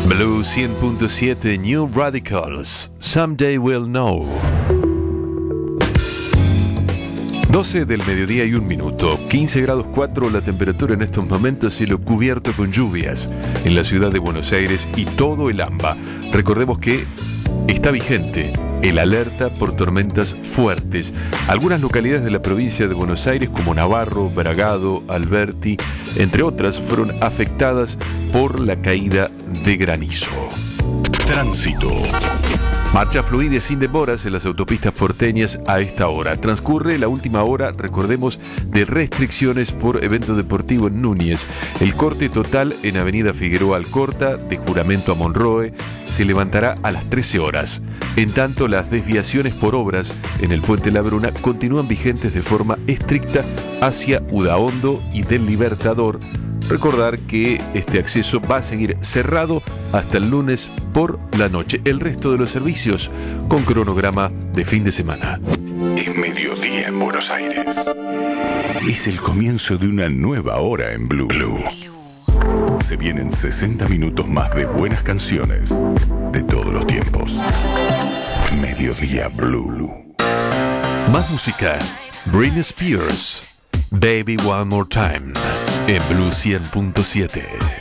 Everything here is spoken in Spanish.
Blue 100.7 New Radicals, Someday We'll Know. 12 del mediodía y 1 minuto, 15 grados 4 la temperatura en estos momentos, cielo cubierto con lluvias en la ciudad de Buenos Aires y todo el AMBA. Recordemos que está vigente el alerta por tormentas fuertes. Algunas localidades de la provincia de Buenos Aires, como Navarro, Bragado, Alberti, entre otras, fueron afectadas por la caída de granizo. Tránsito. Marcha fluida y sin demoras en las autopistas porteñas a esta hora. Transcurre la última hora, recordemos, de restricciones por evento deportivo en Núñez. El corte total en Avenida Figueroa Alcorta, de Juramento a Monroe, se levantará a las 13 horas. En tanto, las desviaciones por obras en el Puente La Bruna continúan vigentes de forma estricta hacia Udaondo y del Libertador. Recordar que este acceso va a seguir cerrado hasta el lunes por la noche. El resto de los servicios con cronograma de fin de semana. Es mediodía en Buenos Aires. Es el comienzo de una nueva hora en Blue. Se vienen 60 minutos más de buenas canciones de todos los tiempos. Mediodía Blue. Más música. Britney Spears, Baby One More Time, en Blue 100.7.